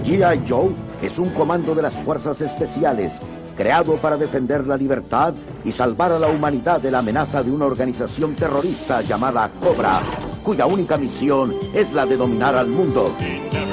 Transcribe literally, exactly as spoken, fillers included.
G I. Joe es un comando de las fuerzas especiales creado para defender la libertad y salvar a la humanidad de la amenaza de una organización terrorista llamada Cobra, cuya única misión es la de dominar al mundo.